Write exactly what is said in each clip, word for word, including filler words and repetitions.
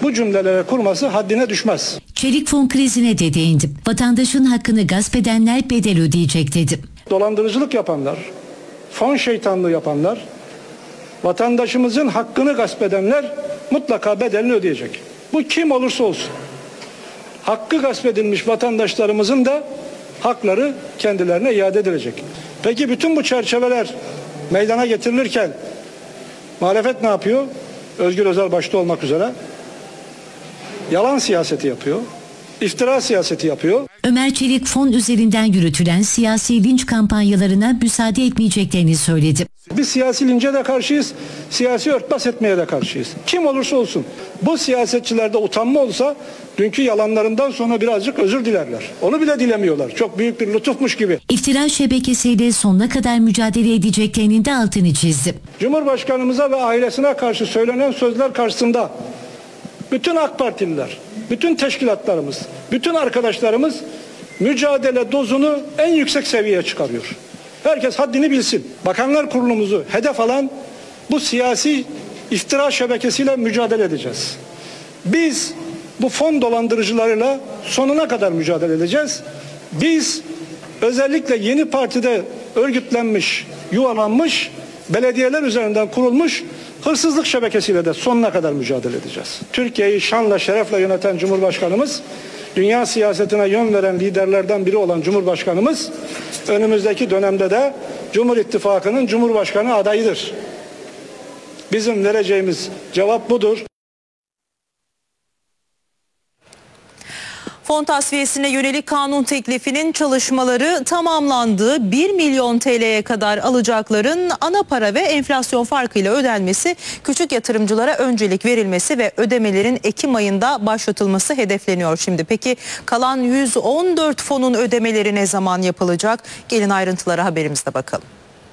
bu cümlelere kurması haddine düşmez. Çelik fon krizine de değindi. Vatandaşın hakkını gasp edenler bedel ödeyecek dedi. Dolandırıcılık yapanlar, fon şeytanlığı yapanlar, vatandaşımızın hakkını gasp edenler mutlaka bedelini ödeyecek. Bu kim olursa olsun. Hakkı gasp edilmiş vatandaşlarımızın da hakları kendilerine iade edilecek. Peki bütün bu çerçeveler meydana getirilirken muhalefet ne yapıyor? Özgür Özel başta olmak üzere yalan siyaseti yapıyor, iftira siyaseti yapıyor. Ömer Çelik fon üzerinden yürütülen siyasi linç kampanyalarına müsaade etmeyeceklerini söyledi. Biz siyasi lince de karşıyız, siyasi örtbas etmeye de karşıyız. Kim olursa olsun. Bu siyasetçilerde utanma olsa dünkü yalanlarından sonra birazcık özür dilerler. Onu bile dilemiyorlar. Çok büyük bir lütufmuş gibi. İftira şebekesiyle sonuna kadar mücadele edeceklerinin de altını çizdi. Cumhurbaşkanımıza ve ailesine karşı söylenen sözler karşısında bütün AK Partililer, bütün teşkilatlarımız, bütün arkadaşlarımız mücadele dozunu en yüksek seviyeye çıkarıyor. Herkes haddini bilsin. Bakanlar Kurulumuzu hedef alan bu siyasi iftira şebekesiyle mücadele edeceğiz. Biz bu fon dolandırıcılarıyla sonuna kadar mücadele edeceğiz. Biz özellikle yeni partide örgütlenmiş, yuvalanmış, belediyeler üzerinden kurulmuş hırsızlık şebekesiyle de sonuna kadar mücadele edeceğiz. Türkiye'yi şanla şerefle yöneten Cumhurbaşkanımız, dünya siyasetine yön veren liderlerden biri olan Cumhurbaşkanımız, önümüzdeki dönemde de Cumhur İttifakı'nın Cumhurbaşkanı adayıdır. Bizim vereceğimiz cevap budur. Fon tasfiyesine yönelik kanun teklifinin çalışmaları tamamlandı. bir milyon T L'ye kadar alacakların ana para ve enflasyon farkıyla ödenmesi, küçük yatırımcılara öncelik verilmesi ve ödemelerin Ekim ayında başlatılması hedefleniyor şimdi. Peki kalan yüz on dört fonun ödemeleri ne zaman yapılacak? Gelin ayrıntılara haberimizde bakalım.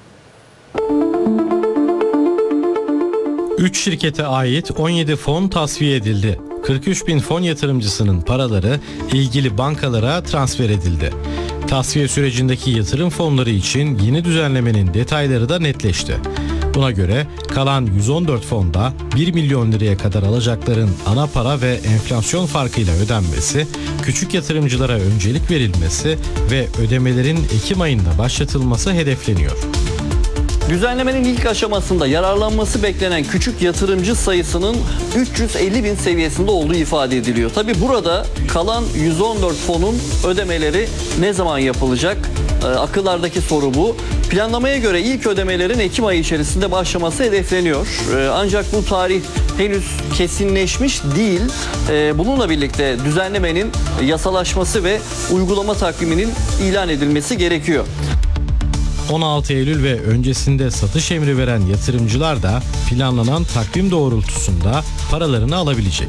üç şirkete ait on yedi fon tasfiye edildi. kırk üç bin fon yatırımcısının paraları ilgili bankalara transfer edildi. Tasfiye sürecindeki yatırım fonları için yeni düzenlemenin detayları da netleşti. Buna göre kalan yüz on dört fonda bir milyon liraya kadar alacakların ana para ve enflasyon farkıyla ödenmesi, küçük yatırımcılara öncelik verilmesi ve ödemelerin Ekim ayında başlatılması hedefleniyor. Düzenlemenin ilk aşamasında yararlanması beklenen küçük yatırımcı sayısının üç yüz elli bin seviyesinde olduğu ifade ediliyor. Tabi burada kalan yüz on dört fonun ödemeleri ne zaman yapılacak? Ee, akıllardaki soru bu. Planlamaya göre ilk ödemelerin Ekim ayı içerisinde başlaması hedefleniyor. Ee, ancak bu tarih henüz kesinleşmiş değil. Ee, bununla birlikte düzenlemenin yasalaşması ve uygulama takviminin ilan edilmesi gerekiyor. on altı Eylül ve öncesinde satış emri veren yatırımcılar da planlanan takvim doğrultusunda paralarını alabilecek.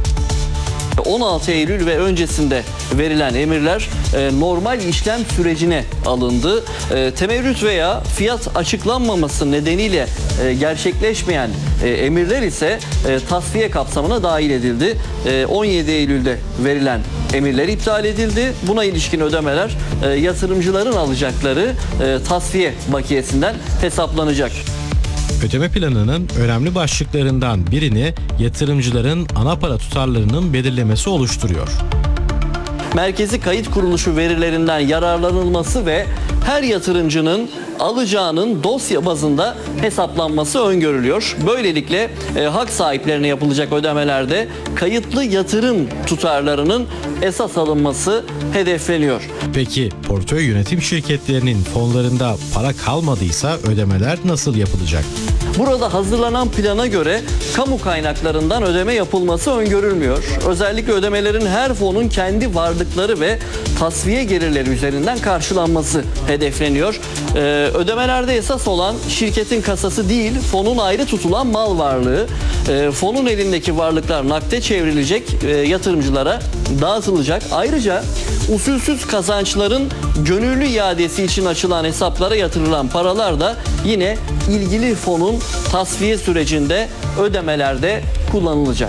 on altı Eylül ve öncesinde verilen emirler e, normal işlem sürecine alındı. E, temerrüt veya fiyat açıklanmaması nedeniyle e, gerçekleşmeyen e, emirler ise e, tasfiye kapsamına dahil edildi. E, on yedi Eylül'de verilen emirler iptal edildi. Buna ilişkin ödemeler e, yatırımcıların alacakları e, tasfiye bakiyesinden hesaplanacak. Ödeme planının önemli başlıklarından birini yatırımcıların ana para tutarlarının belirlemesi oluşturuyor. Merkezi Kayıt Kuruluşu verilerinden yararlanılması ve her yatırımcının alacağının dosya bazında hesaplanması öngörülüyor. Böylelikle e, hak sahiplerine yapılacak ödemelerde kayıtlı yatırım tutarlarının esas alınması hedefleniyor. Peki portföy yönetim şirketlerinin fonlarında para kalmadıysa ödemeler nasıl yapılacak? Burada hazırlanan plana göre kamu kaynaklarından ödeme yapılması öngörülmüyor. Özellikle ödemelerin her fonun kendi varlıkları ve tasfiye gelirleri üzerinden karşılanması hedefleniyor. Ee, ödemelerde esas olan şirketin kasası değil, fonun ayrı tutulan mal varlığı. Ee, fonun elindeki varlıklar nakde çevrilecek, e, yatırımcılara dağıtılacak. Ayrıca usulsüz kazançların gönüllü iadesi için açılan hesaplara yatırılan paralar da yine ilgili fonun tasfiye sürecinde ödemelerde kullanılacak.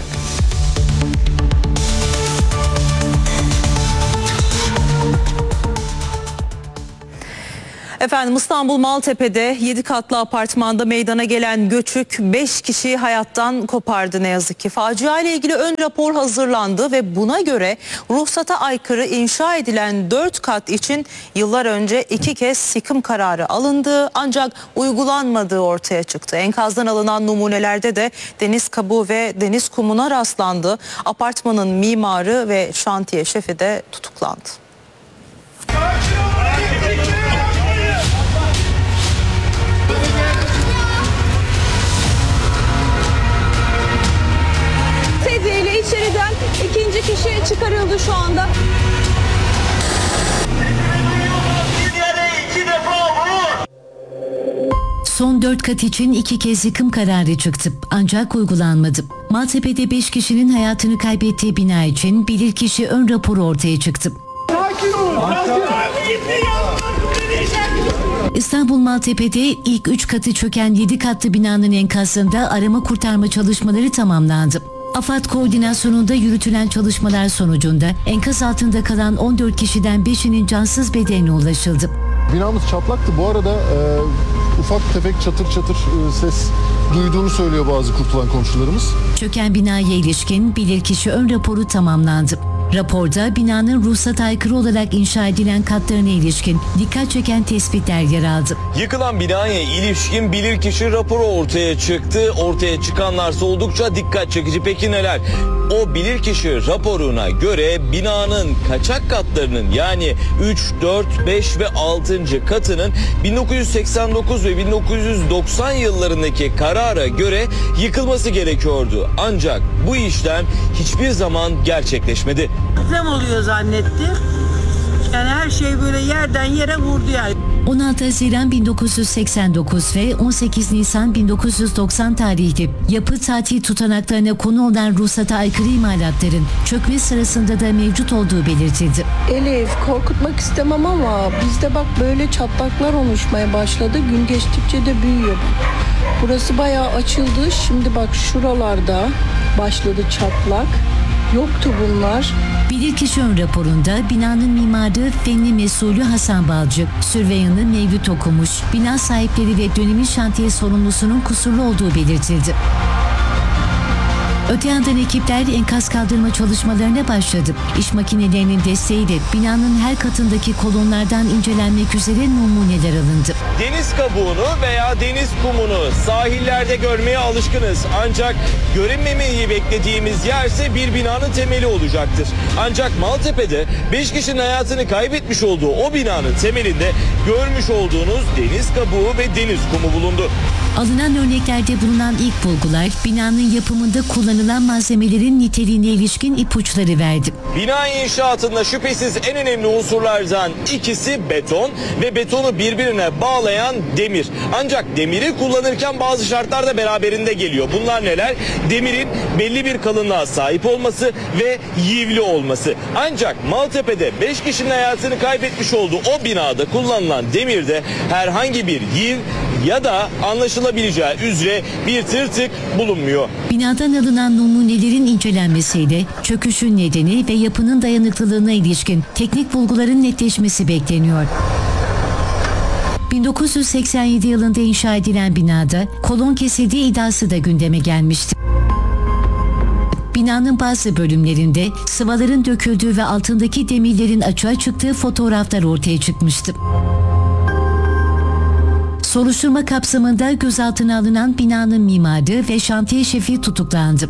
Efendim İstanbul Maltepe'de yedi katlı apartmanda meydana gelen göçük beş kişiyi hayattan kopardı ne yazık ki. Facia ile ilgili ön rapor hazırlandı ve buna göre ruhsata aykırı inşa edilen dört kat için yıllar önce iki kez yıkım kararı alındı ancak uygulanmadığı ortaya çıktı. Enkazdan alınan numunelerde de deniz kabuğu ve deniz kumuna rastlandı. Apartmanın mimarı ve şantiye şefi de tutuklandı. Sedyeyle içeriden ikinci kişi çıkarıldı şu anda. Son dört kat için iki kez yıkım kararı çıktı ancak uygulanmadı. Maltepe'de beş kişinin hayatını kaybettiği bina için bilirkişi ön raporu ortaya çıktı. İstanbul Maltepe'de ilk üç katı çöken yedi katlı binanın enkazında arama kurtarma çalışmaları tamamlandı. AFAD koordinasyonunda yürütülen çalışmalar sonucunda enkaz altında kalan on dört kişiden beşinin cansız bedenine ulaşıldı. Binamız çatlaktı. Bu arada e, ufak tefek çatır çatır e, ses duyduğunu söylüyor bazı kurtulan komşularımız. Çöken binaya ilişkin bilirkişi ön raporu tamamlandı. Raporda binanın ruhsata aykırı olarak inşa edilen katlarına ilişkin dikkat çeken tespitler yer aldı. Yıkılan binaya ilişkin bilirkişi raporu ortaya çıktı. Ortaya çıkanlarsa oldukça dikkat çekici. Peki neler? O bilirkişi raporuna göre binanın kaçak katlarının yani üç, dört, beş ve altıncı katının bin dokuz yüz seksen dokuz ve bin dokuz yüz doksan yıllarındaki karara göre yıkılması gerekiyordu. Ancak bu işlem hiçbir zaman gerçekleşmedi. Deprem oluyor zannettim. Yani her şey böyle yerden yere vurdu yani. on altı Haziran bin dokuz yüz seksen dokuz ve on sekiz Nisan bin dokuz yüz doksan tarihli yapı tatil tutanaklarına konu olan ruhsata aykırı imalatların çökme sırasında da mevcut olduğu belirtildi. Elif, korkutmak istemem ama bizde bak böyle çatlaklar oluşmaya başladı. Gün geçtikçe de büyüyor. Burası bayağı açıldı. Şimdi bak şuralarda başladı çatlak. Yoktu bunlar. Bilirkişi ön raporunda binanın mimarı fenli mesulü Hasan Balcı, sürveyanı Mevlüt okumuş, bina sahipleri ve dönemin şantiye sorumlusunun kusurlu olduğu belirtildi. Öte yandan ekipler enkaz kaldırma çalışmalarına başladı. İş makinelerinin desteğiyle binanın her katındaki kolonlardan incelenmek üzere numuneler alındı. Deniz kabuğunu veya deniz kumunu sahillerde görmeye alışkınız. Ancak görünmemeyi beklediğimiz yerse bir binanın temeli olacaktır. Ancak Maltepe'de beş kişinin hayatını kaybetmiş olduğu o binanın temelinde görmüş olduğunuz deniz kabuğu ve deniz kumu bulundu. Alınan örneklerde bulunan ilk bulgular binanın yapımında kullanılan malzemelerin niteliğine ilişkin ipuçları verdi. Bina inşaatında şüphesiz en önemli unsurlardan ikisi beton ve betonu birbirine bağlayan demir. Ancak demiri kullanırken bazı şartlar da beraberinde geliyor. Bunlar neler? Demirin belli bir kalınlığa sahip olması ve yivli olması. Ancak Maltepe'de beş kişinin hayatını kaybetmiş olduğu o binada kullanılan demirde herhangi bir yiv ya da anlaşılabileceği üzere bir tırtık bulunmuyor. Binadan alınan numunelerin incelenmesiyle çöküşün nedeni ve yapının dayanıklılığına ilişkin teknik bulguların netleşmesi bekleniyor. bin dokuz yüz seksen yedi yılında inşa edilen binada kolon kesildiği iddiası da gündeme gelmişti. Binanın bazı bölümlerinde sıvaların döküldüğü ve altındaki demirlerin açığa çıktığı fotoğraflar ortaya çıkmıştı. Soruşturma kapsamında gözaltına alınan binanın mimarı ve şantiye şefi tutuklandı.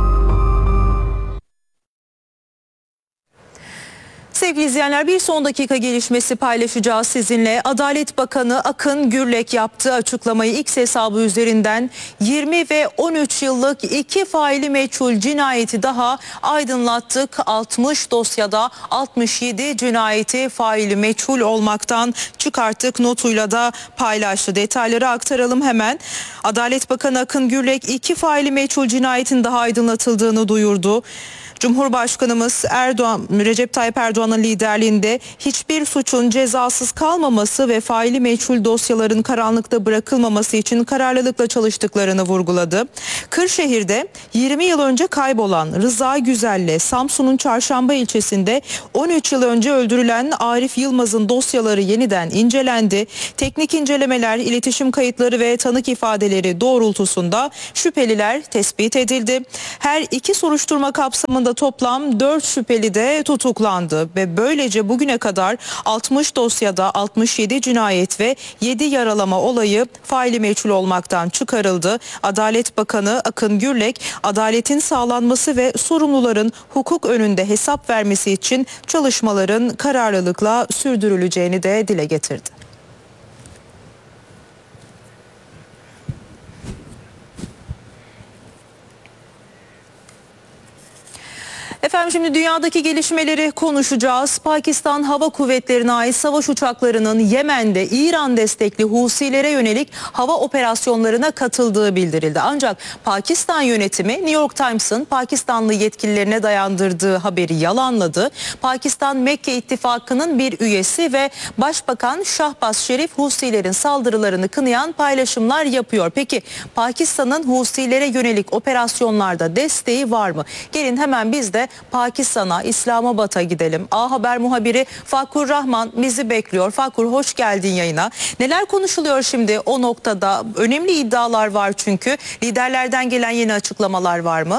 Sevgili izleyenler, bir son dakika gelişmesi paylaşacağız sizinle. Adalet Bakanı Akın Gürlek yaptığı açıklamayı X hesabı üzerinden yirmi ve on üç yıllık iki faili meçhul cinayeti daha aydınlattık. altmış dosyada altmış yedi cinayeti faili meçhul olmaktan çıkarttık notuyla da paylaştı. Detayları aktaralım hemen. Adalet Bakanı Akın Gürlek iki faili meçhul cinayetin daha aydınlatıldığını duyurdu. Cumhurbaşkanımız Erdoğan, Recep Tayyip Erdoğan'a Erdoğan'ın liderliğinde hiçbir suçun cezasız kalmaması ve faili meçhul dosyaların karanlıkta bırakılmaması için kararlılıkla çalıştıklarını vurguladı. Kırşehir'de yirmi yıl önce kaybolan Rıza Güzel'le Samsun'un Çarşamba ilçesinde on üç yıl önce öldürülen Arif Yılmaz'ın dosyaları yeniden incelendi. Teknik incelemeler, iletişim kayıtları ve tanık ifadeleri doğrultusunda şüpheliler tespit edildi. Her iki soruşturma kapsamında toplam dört şüpheli de tutuklandı ve böylece bugüne kadar altmış dosyada altmış yedi cinayet ve yedi yaralama olayı faili meçhul olmaktan çıkarıldı. Adalet Bakanı Akın Gürlek, adaletin sağlanması ve sorumluların hukuk önünde hesap vermesi için çalışmaların kararlılıkla sürdürüleceğini de dile getirdi. Efendim şimdi dünyadaki gelişmeleri konuşacağız. Pakistan Hava Kuvvetleri'ne ait savaş uçaklarının Yemen'de İran destekli Husilere yönelik hava operasyonlarına katıldığı bildirildi. Ancak Pakistan yönetimi New York Times'ın Pakistanlı yetkililerine dayandırdığı haberi yalanladı. Pakistan Mekke İttifakı'nın bir üyesi ve Başbakan Şahbaz Şerif Husilerin saldırılarını kınayan paylaşımlar yapıyor. Peki Pakistan'ın Husilere yönelik operasyonlarda desteği var mı? Gelin hemen biz de Pakistan'a, İslamabad'a gidelim. A Haber muhabiri Fakur Rahman bizi bekliyor. Fakur, hoş geldin yayına. Neler konuşuluyor şimdi o noktada? Önemli iddialar var çünkü. Liderlerden gelen yeni açıklamalar var mı?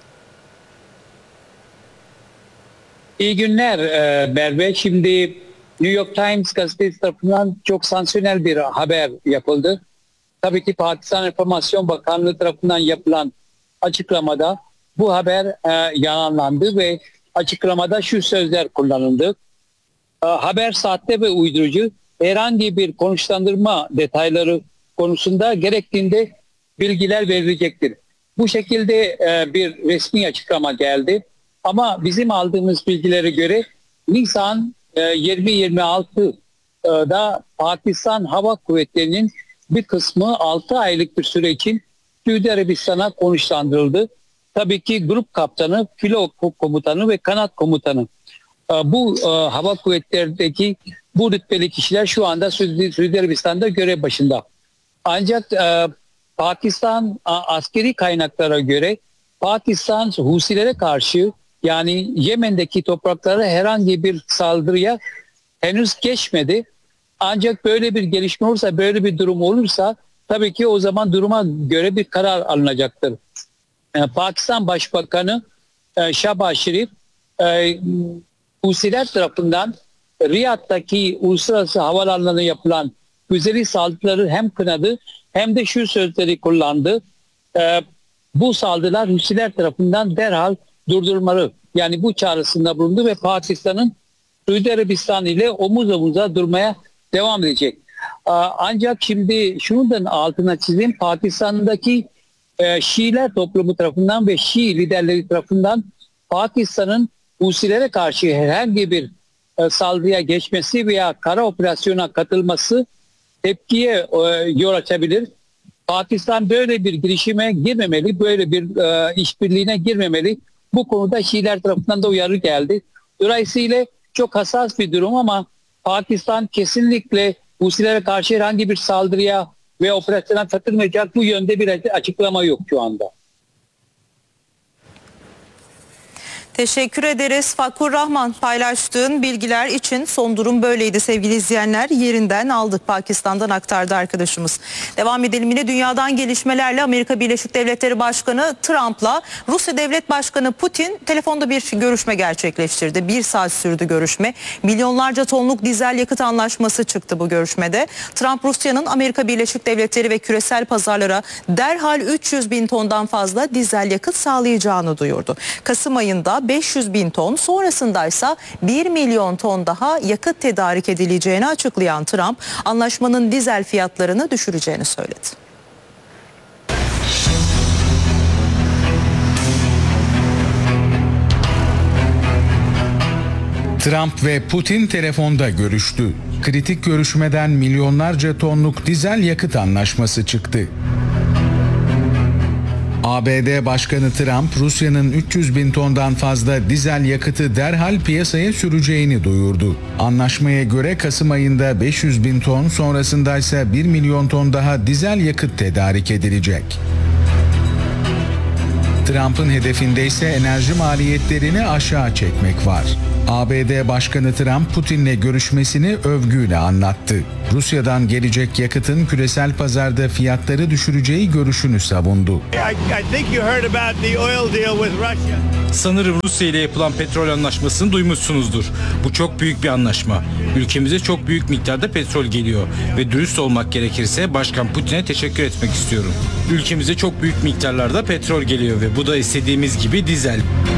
İyi günler e, Merve. Şimdi New York Times gazetesi tarafından çok sansiyonel bir haber yapıldı. Tabii ki Pakistan İnformasyon Bakanlığı tarafından yapılan açıklamada bu haber e, yalanlandı ve açıklamada şu sözler kullanıldı. E, haber sahte ve uydurucu, herhangi bir konuşlandırma detayları konusunda gerektiğinde bilgiler verilecektir. Bu şekilde e, bir resmi açıklama geldi. Ama bizim aldığımız bilgilere göre Nisan e, yirmi yirmi altıda Pakistan Hava Kuvvetleri'nin bir kısmı altı aylık bir süre için Suudi Arabistan'a konuşlandırıldı. Tabii ki grup kaptanı, filo komutanı ve kanat komutanı. Bu e, hava kuvvetlerindeki bu rütbeli kişiler şu anda Suudi, Suudi Arabistan'da görev başında. Ancak e, Pakistan a, askeri kaynaklara göre Pakistan Husilere karşı, yani Yemen'deki topraklara herhangi bir saldırıya henüz geçmedi. Ancak böyle bir gelişme olursa, böyle bir durum olursa tabii ki o zaman duruma göre bir karar alınacaktır. Pakistan Başbakanı Şahbaz Şerif Husiler tarafından Riyad'daki uluslararası havaalanlarına yapılan füzeli saldırıları hem kınadı hem de şu sözleri kullandı. Bu saldırılar Husiler tarafından derhal durdurulmalı, yani bu çağrısında bulundu ve Pakistan'ın Suudi Arabistan ile omuz omuza durmaya devam edecek. Ancak şimdi şunu da altına çizeyim, Pakistan'daki Şiiler toplumu tarafından ve Şii liderleri tarafından Pakistan'ın Husilere karşı herhangi bir saldırıya geçmesi veya kara operasyona katılması tepkiye yol açabilir. Pakistan böyle bir girişime girmemeli, böyle bir işbirliğine girmemeli. Bu konuda Şiiler tarafından da uyarı geldi. Dolayısıyla çok hassas bir durum ama Pakistan kesinlikle Husilere karşı herhangi bir saldırıya ve operasyona katılmayacak, bu yönde bir açıklama yok şu anda. Teşekkür ederiz Fakur Rahman, paylaştığın bilgiler için. Son durum böyleydi sevgili izleyenler. Yerinden aldık, Pakistan'dan aktardı arkadaşımız. Devam edelim yine dünyadan gelişmelerle. Amerika Birleşik Devletleri Başkanı Trump'la Rusya Devlet Başkanı Putin telefonda bir görüşme gerçekleştirdi. Bir saat sürdü görüşme. Milyonlarca tonluk dizel yakıt anlaşması çıktı bu görüşmede. Trump, Rusya'nın Amerika Birleşik Devletleri ve küresel pazarlara derhal üç yüz bin tondan fazla dizel yakıt sağlayacağını duyurdu. Kasım ayında beş yüz bin ton, sonrasındaysa bir milyon ton daha yakıt tedarik edileceğini açıklayan Trump, anlaşmanın dizel fiyatlarını düşüreceğini söyledi. Trump ve Putin telefonda görüştü. Kritik görüşmeden milyonlarca tonluk dizel yakıt anlaşması çıktı. A B D Başkanı Trump, Rusya'nın üç yüz bin tondan fazla dizel yakıtı derhal piyasaya süreceğini duyurdu. Anlaşmaya göre Kasım ayında beş yüz bin ton, sonrasında ise bir milyon ton daha dizel yakıt tedarik edilecek. Trump'ın hedefinde ise enerji maliyetlerini aşağı çekmek var. A B D Başkanı Trump, Putin'le görüşmesini övgüyle anlattı. Rusya'dan gelecek yakıtın küresel pazarda fiyatları düşüreceği görüşünü savundu. Sanırım Rusya ile yapılan petrol anlaşmasını duymuşsunuzdur. Bu çok büyük bir anlaşma. Ülkemize çok büyük miktarda petrol geliyor ve dürüst olmak gerekirse Başkan Putin'e teşekkür etmek istiyorum. Ülkemize çok büyük miktarlarda petrol geliyor ve bu da istediğimiz gibi dizel.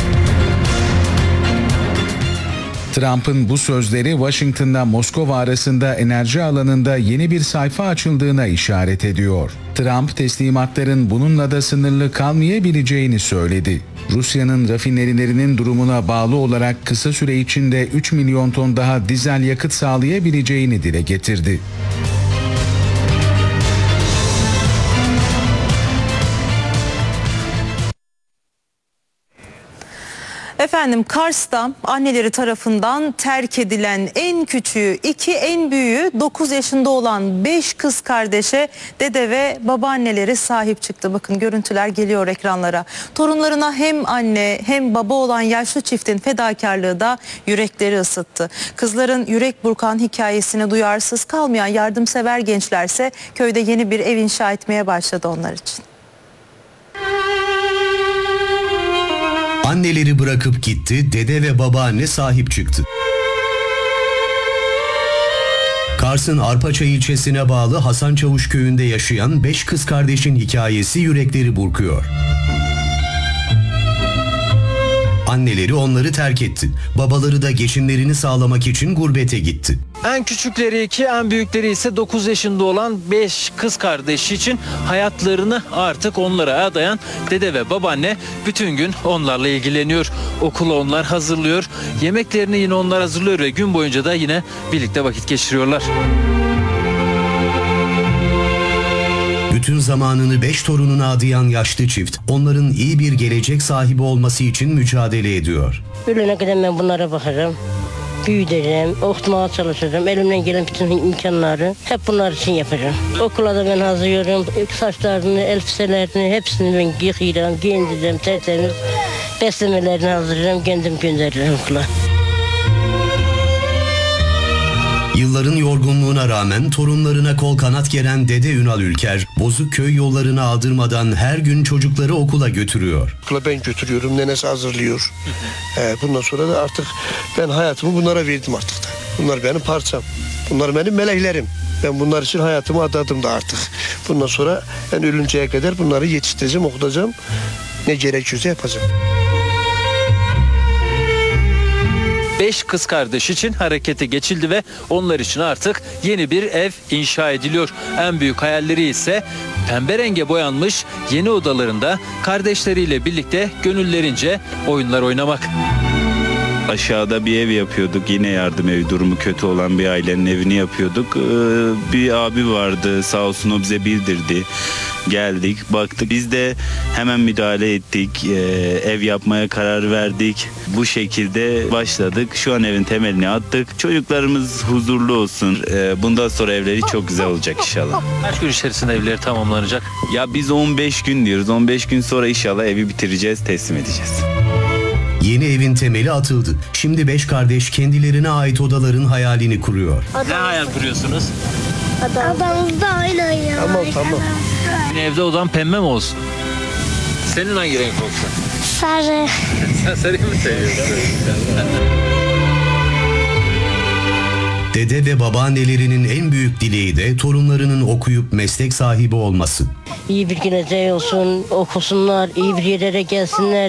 Trump'ın bu sözleri Washington'la Moskova arasında enerji alanında yeni bir sayfa açıldığına işaret ediyor. Trump, teslimatların bununla da sınırlı kalmayabileceğini söyledi. Rusya'nın rafinerilerinin durumuna bağlı olarak kısa süre içinde üç milyon ton daha dizel yakıt sağlayabileceğini dile getirdi. Efendim, Kars'ta anneleri tarafından terk edilen en küçüğü iki, en büyüğü dokuz yaşında olan beş kız kardeşe dede ve babaanneleri sahip çıktı. Bakın, görüntüler geliyor ekranlara. Torunlarına hem anne hem baba olan yaşlı çiftin fedakarlığı da yürekleri ısıttı. Kızların yürek burkan hikayesine duyarsız kalmayan yardımsever gençlerse köyde yeni bir ev inşa etmeye başladı onlar için. Anneleri bırakıp gitti, dede ve babaanne sahip çıktı. Kars'ın Arpaçay ilçesine bağlı Hasan Çavuş köyünde yaşayan beş kız kardeşin hikayesi yürekleri burkuyor. Anneleri onları terk etti. Babaları da geçimlerini sağlamak için gurbete gitti. En küçükleri iki, en büyükleri ise dokuz yaşında olan beş kız kardeş için hayatlarını artık onlara adayan dede ve babaanne bütün gün onlarla ilgileniyor. Okula onlar hazırlıyor, yemeklerini yine onlar hazırlıyor ve gün boyunca da yine birlikte vakit geçiriyorlar. Bütün zamanını beş torununa adayan yaşlı çift, onların iyi bir gelecek sahibi olması için mücadele ediyor. Ölene kadar ben bunlara bakarım, büyüteceğim, okutmaya çalışacağım. Elimden gelen bütün imkanları hep bunlar için yapacağım. Okula da ben hazırlıyorum, saçlarını, elbiselerini hepsini ben yıkayacağım, giyindireceğim, tertemiz. Beslemelerini hazırlayacağım, kendim gönderirim okula. Yılların yorgunluğuna rağmen torunlarına kol kanat geren dede Ünal Ülker, bozuk köy yollarına aldırmadan her gün çocukları okula götürüyor. Okula ben götürüyorum, nenesi hazırlıyor. Ee, bundan sonra da artık ben hayatımı bunlara verdim artık da. Bunlar benim parçam, bunlar benim meleklerim. Ben bunlar için hayatımı adadım da artık. Bundan sonra ben ölünceye kadar bunları yetiştireceğim, okutacağım. Ne gerekiyorsa yapacağım. Beş kız kardeş için harekete geçildi ve onlar için artık yeni bir ev inşa ediliyor. En büyük hayalleri ise pembe renge boyanmış yeni odalarında kardeşleriyle birlikte gönüllerince oyunlar oynamak. Aşağıda bir ev yapıyorduk, yine yardım evi, durumu kötü olan bir ailenin evini yapıyorduk. Ee, bir abi vardı, sağ olsun, o bize bildirdi. Geldik, baktık. Biz de hemen müdahale ettik. Ee, ev yapmaya karar verdik. Bu şekilde başladık. Şu an evin temelini attık. Çocuklarımız huzurlu olsun. Ee, bundan sonra evleri çok güzel olacak inşallah. Kaç gün içerisinde evleri tamamlanacak? Ya biz on beş gün diyoruz. on beş gün sonra inşallah evi bitireceğiz, teslim edeceğiz. Yeni evin temeli atıldı. Şimdi beş kardeş kendilerine ait odaların hayalini kuruyor. Ne hayal kuruyorsunuz? Adamızda öyle ya. Tamam tamam. Yine evde odan pembe mi olsun? Senin hangi renk olsun? Sarı. Sen sarıyı mı seviyorsun? Dede ve babaannelerinin en büyük dileği de torunlarının okuyup meslek sahibi olması. İyi bir geleceği olsun, okusunlar, iyi bir yerlere gelsinler.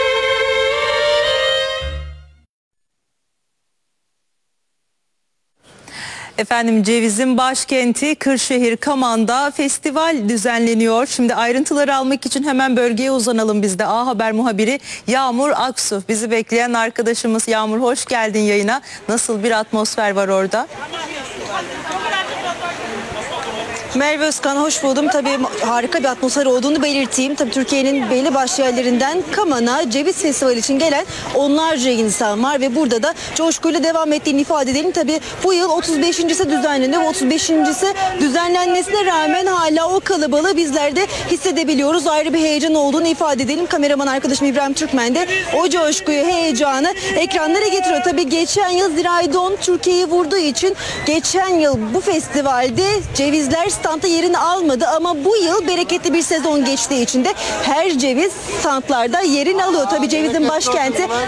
Efendim, cevizin başkenti Kırşehir Kaman'da festival düzenleniyor. Şimdi ayrıntıları almak için hemen bölgeye uzanalım biz de. A Haber muhabiri Yağmur Aksu bizi bekleyen arkadaşımız. Yağmur, hoş geldin yayına. Nasıl bir atmosfer var orada? Merve Özkan, hoş buldum. Tabii harika bir atmosfer olduğunu belirteyim. Tabii Türkiye'nin belli başlı yerlerinden Kaman'a Ceviz Festivali için gelen onlarca insan var ve burada da coşkuyla devam ettiğini ifade edelim. Tabii bu yıl otuz beşincisi düzenleniyor. otuz beşincisi düzenlenmesine rağmen hala o kalabalığı bizler de hissedebiliyoruz. Ayrı bir heyecan olduğunu ifade edelim. Kameraman arkadaşım İbrahim Türkmen de o coşkuyu, heyecanı ekranlara getiriyor. Tabii geçen yıl Zirai Don Türkiye'yi vurduğu için geçen yıl bu festivalde cevizler standa yerini almadı ama bu yıl bereketli bir sezon geçtiği için de her ceviz standlarda yerini alıyor. Tabii cevizin başkenti